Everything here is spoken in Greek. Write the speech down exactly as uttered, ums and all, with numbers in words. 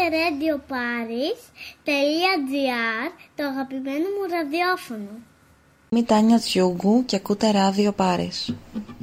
ρέιντιο πάρις τελεία τζι άρ, το αγαπημένο μου ραδιόφωνο. Είμαι η Τάνια Τσιούγκου και ακούτε Ράδιο Πάρις.